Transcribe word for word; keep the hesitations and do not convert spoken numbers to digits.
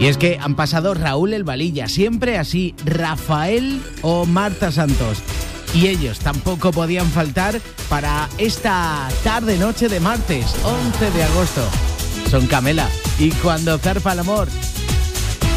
Y es que han pasado Raúl el Valilla, siempre así, Rafael o Marta Santos. Y ellos tampoco podían faltar para esta tarde-noche de martes, once de agosto. Son Camela y Cuando zarpa el amor.